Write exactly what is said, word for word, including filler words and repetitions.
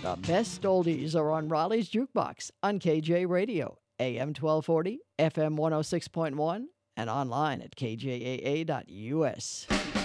The best oldies are on Raleigh's Jukebox on K J Radio, A M twelve forty, F M one oh six point one, and online at k j a a dot u s.